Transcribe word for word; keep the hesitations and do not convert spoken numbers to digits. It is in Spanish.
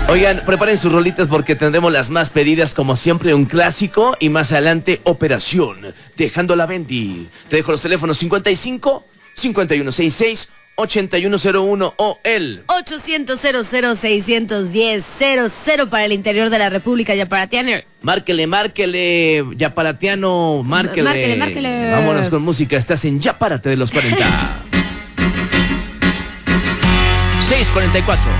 Oigan, preparen sus rolitas porque tendremos las más pedidas, como siempre, un clásico y más adelante Operación Dejando la Bendy. Te dejo los teléfonos cincuenta y cinco, cincuenta y uno sesenta y seis, ochenta y uno cero uno o el ochocientos cero cero seiscientos diez cero cero para el interior de la República Yaparatiano. Márquele, márquele, Yaparatiano, márquele. Márquele, márquele. Vámonos con música, estás en Ya Párate de los cuarenta. seis cuarenta y cuatro.